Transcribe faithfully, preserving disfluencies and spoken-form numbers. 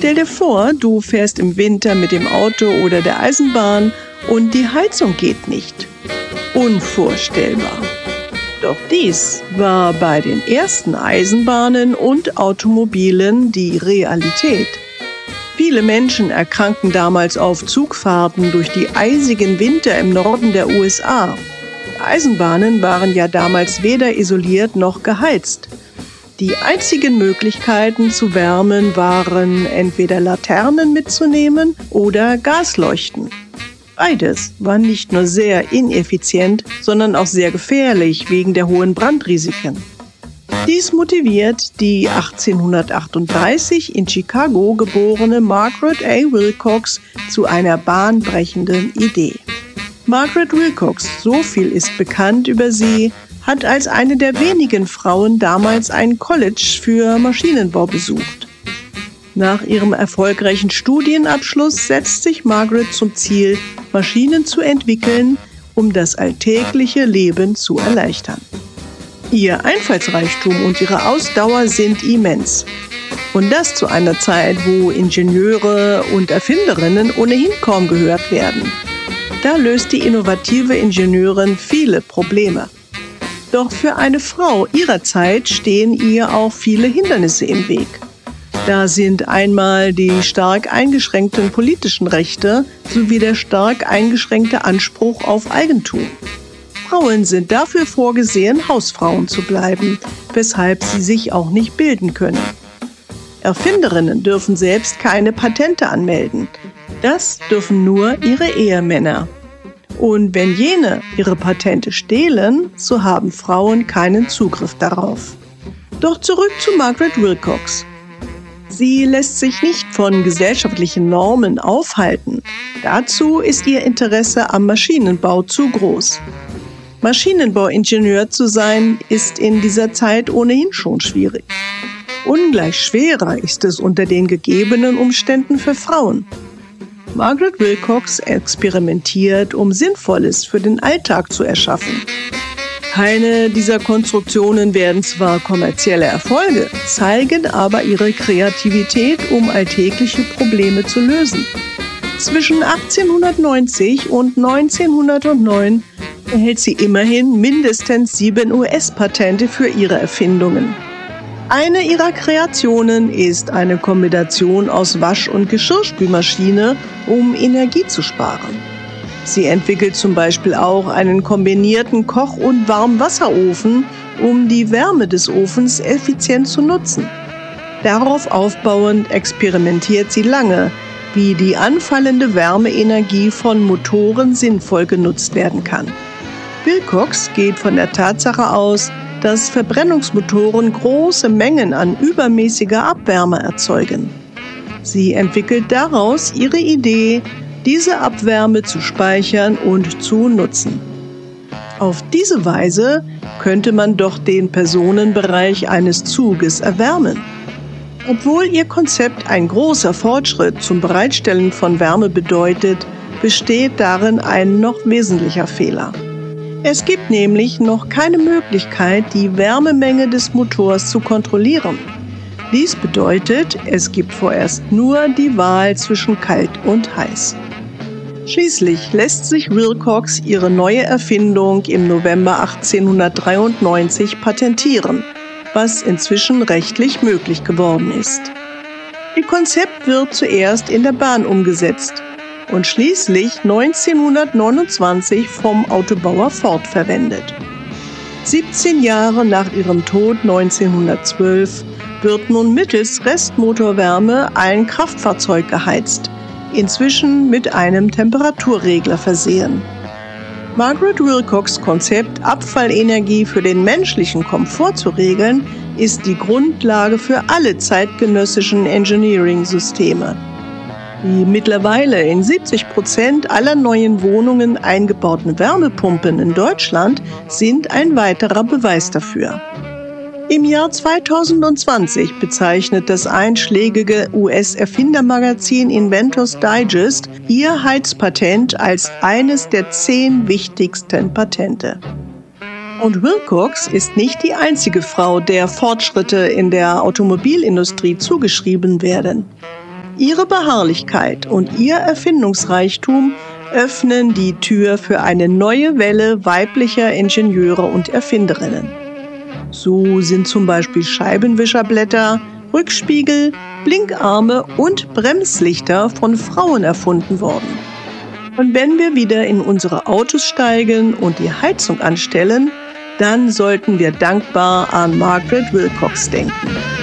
Stell dir vor, du fährst im Winter mit dem Auto oder der Eisenbahn und die Heizung geht nicht. Unvorstellbar. Doch dies war bei den ersten Eisenbahnen und Automobilen die Realität. Viele Menschen erkrankten damals auf Zugfahrten durch die eisigen Winter im Norden der U S A. Eisenbahnen waren ja damals weder isoliert noch geheizt. Die einzigen Möglichkeiten zu wärmen waren entweder Laternen mitzunehmen oder Gasleuchten. Beides war nicht nur sehr ineffizient, sondern auch sehr gefährlich wegen der hohen Brandrisiken. Dies motiviert die achtzehnhundertachtunddreißig in Chicago geborene Margaret A. Wilcox zu einer bahnbrechenden Idee. Margaret Wilcox, so viel ist bekannt über sie, hat als eine der wenigen Frauen damals ein College für Maschinenbau besucht. Nach ihrem erfolgreichen Studienabschluss setzt sich Margaret zum Ziel, Maschinen zu entwickeln, um das alltägliche Leben zu erleichtern. Ihr Einfallsreichtum und ihre Ausdauer sind immens. Und das zu einer Zeit, wo Ingenieure und Erfinderinnen ohnehin kaum gehört werden. Da löst die innovative Ingenieurin viele Probleme. Doch für eine Frau ihrer Zeit stehen ihr auch viele Hindernisse im Weg. Da sind einmal die stark eingeschränkten politischen Rechte sowie der stark eingeschränkte Anspruch auf Eigentum. Frauen sind dafür vorgesehen, Hausfrauen zu bleiben, weshalb sie sich auch nicht bilden können. Erfinderinnen dürfen selbst keine Patente anmelden. Das dürfen nur ihre Ehemänner. Und wenn jene ihre Patente stehlen, so haben Frauen keinen Zugriff darauf. Doch zurück zu Margaret Wilcox. Sie lässt sich nicht von gesellschaftlichen Normen aufhalten. Dazu ist ihr Interesse am Maschinenbau zu groß. Maschinenbauingenieur zu sein, ist in dieser Zeit ohnehin schon schwierig. Ungleich schwerer ist es unter den gegebenen Umständen für Frauen. Margaret Wilcox experimentiert, um Sinnvolles für den Alltag zu erschaffen. Keine dieser Konstruktionen werden zwar kommerzielle Erfolge, zeigen aber ihre Kreativität, um alltägliche Probleme zu lösen. Zwischen achtzehnhundertneunzig und neunzehnhundertneun erhält sie immerhin mindestens sieben U S-Patente für ihre Erfindungen. Eine ihrer Kreationen ist eine Kombination aus Wasch- und Geschirrspülmaschine, um Energie zu sparen. Sie entwickelt zum Beispiel auch einen kombinierten Koch- und Warmwasserofen, um die Wärme des Ofens effizient zu nutzen. Darauf aufbauend experimentiert sie lange, wie die anfallende Wärmeenergie von Motoren sinnvoll genutzt werden kann. Wilcox geht von der Tatsache aus, dass Verbrennungsmotoren große Mengen an übermäßiger Abwärme erzeugen. Sie entwickelt daraus ihre Idee, diese Abwärme zu speichern und zu nutzen. Auf diese Weise könnte man doch den Personenbereich eines Zuges erwärmen. Obwohl ihr Konzept ein großer Fortschritt zum Bereitstellen von Wärme bedeutet, besteht darin ein noch wesentlicher Fehler. Es gibt nämlich noch keine Möglichkeit, die Wärmemenge des Motors zu kontrollieren. Dies bedeutet, es gibt vorerst nur die Wahl zwischen kalt und heiß. Schließlich lässt sich Wilcox ihre neue Erfindung im November achtzehnhundertdreiundneunzig patentieren, was inzwischen rechtlich möglich geworden ist. Ihr Konzept wird zuerst in der Bahn umgesetzt und schließlich neunzehnhundertneunundzwanzig vom Autobauer Ford verwendet. siebzehn Jahre nach ihrem Tod neunzehnhundertzwölf wird nun mittels Restmotorwärme ein Kraftfahrzeug geheizt, inzwischen mit einem Temperaturregler versehen. Margaret Wilcox' Konzept, Abfallenergie für den menschlichen Komfort zu regeln, ist die Grundlage für alle zeitgenössischen Engineering-Systeme. Die mittlerweile in siebzig Prozent aller neuen Wohnungen eingebauten Wärmepumpen in Deutschland sind ein weiterer Beweis dafür. Im Jahr zweitausendzwanzig bezeichnet das einschlägige U S-Erfindermagazin Inventors Digest ihr Heizpatent als eines der zehn wichtigsten Patente. Und Wilcox ist nicht die einzige Frau, der Fortschritte in der Automobilindustrie zugeschrieben werden. Ihre Beharrlichkeit und Ihr Erfindungsreichtum öffnen die Tür für eine neue Welle weiblicher Ingenieure und Erfinderinnen. So sind zum Beispiel Scheibenwischerblätter, Rückspiegel, Blinkarme und Bremslichter von Frauen erfunden worden. Und wenn wir wieder in unsere Autos steigen und die Heizung anstellen, dann sollten wir dankbar an Margaret Wilcox denken.